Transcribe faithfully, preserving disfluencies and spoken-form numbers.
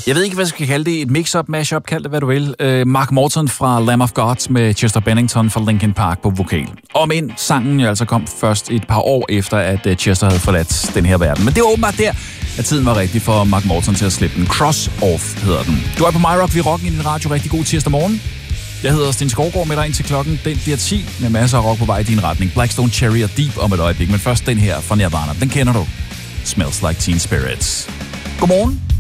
Jeg ved ikke, hvad jeg skal kalde det. Et mix-up, mash-up, kald det, hvad du vil. Uh, Mark Morton fra Lamb of God med Chester Bennington fra Linkin Park på vokal. Om end sangen jo altså kom først et par år efter, at uh, Chester havde forladt den her verden. Men det var åbenbart der, at tiden var rigtig for Mark Morton til at slippe den. Cross Off hedder den. Du er på My Rock, vi rocken i din radio. Rigtig god tirsdag morgen. Jeg hedder Sten Skovgaard med dig ind til klokken. Den bliver ti med masser af rock på vej i din retning. Blackstone Cherry og Deep om et øjeblik. Men først den her fra Nirvana. Den kender du. Smells Like Teen Spirits. Godmorgen.